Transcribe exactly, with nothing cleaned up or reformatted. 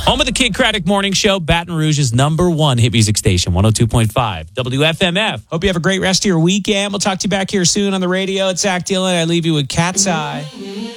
Home of the Kid Craddock Morning Show, Baton Rouge's number one hit music station, one oh two point five W F M F. Hope you have a great rest of your weekend. We'll talk to you back here soon on the radio. It's Zach Dillon. I leave you with Cat's Eye.